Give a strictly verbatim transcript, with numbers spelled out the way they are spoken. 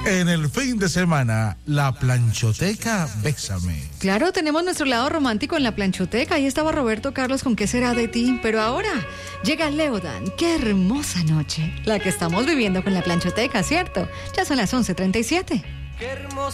En el fin de semana, la planchoteca Bésame. Claro, tenemos nuestro lado romántico en la planchoteca. Ahí estaba Roberto Carlos con ¿Qué será de ti? Pero ahora llega Leodan. Qué hermosa noche la que estamos viviendo con la planchoteca, ¿cierto? Ya son las once treinta y siete. Qué hermosa